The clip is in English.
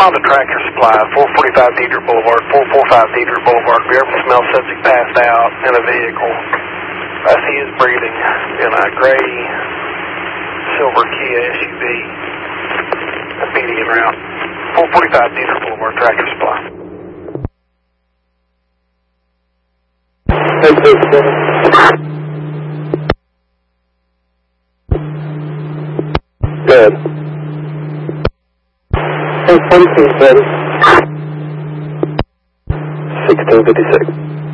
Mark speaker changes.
Speaker 1: Honda Tractor Supply, 445 Diedrich Boulevard, 445 Diedrich Boulevard. We have a smell subject passed out in a vehicle. I see his breathing in a gray silver Kia SUV. A PD en route. 445 Diedrich Boulevard, Tractor Supply.
Speaker 2: Good. 42 ready. 1656.